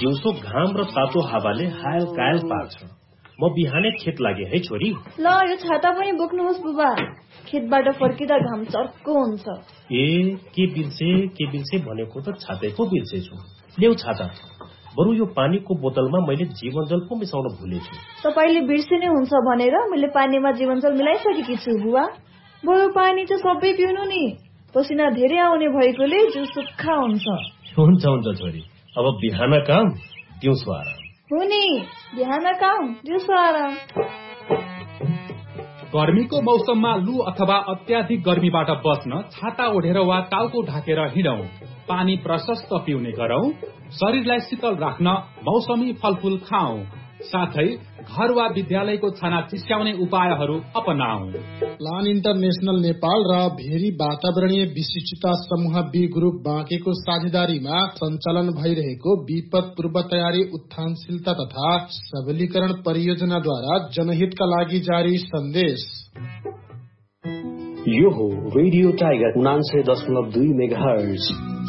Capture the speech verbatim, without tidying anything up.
दिउँसो घाम र तातो हावाले हायल कायल पार्छ। म बिहानै खेत लागे है छोरी। ल यो छाता पनि बोक्नुहोस् बुबा, खेतबाट फर्किँदा घाम चर्को हुन्छ। ए के बिर्से के बिर्से भनेको त छातै पो बिर्सेछु। ल्याउ छाता। बरु यो पानीको बोतलमा मैले जीवनजल पो मिसाउन भुलेछु। तपाईले बिर्सिने हुन्छ भनेर मैले पानीमा जीवनजल मिलाइसकेकी छु बुबा। बरु पानी चाहिँ सबै पिउनु नि, पसिना धेरै आउने भएकोले जिउ सुक्खा हुन्छ। हुन्छ हुन्छ छोरी, अब बिहान काम दिउँसो आराम। हो नि, बिहान काम दिउँसो आराम। गर्मीको मौसममा लू अथवा अत्याधिक गर्मीबाट बच्न छाता ओढेर वा टाउको ढाकेर हिँडौं। पानी प्रशस्त पिउने गरौं। शरीरलाई शीतल राख्न मौसमी फलफूल खाऊ। साथै घर वा विद्यालयको छाना चिस्याउने उपायहरू अपनाऊ। प्लान इन्टरनेशनल नेपाल र भेरी वातावरणीय विशिष्टता समूह बी ग्रुप बाँकेको साझेदारीमा सञ्चालन भइरहेको विपद पूर्व तयारी उत्थानशीलता तथा सबलीकरण परियोजनाद्वारा जनहितका लागि जारी सन्देश। यो हो रेडियो टाइगर उनान्सय दशमलव दुई मेगाहर्ज।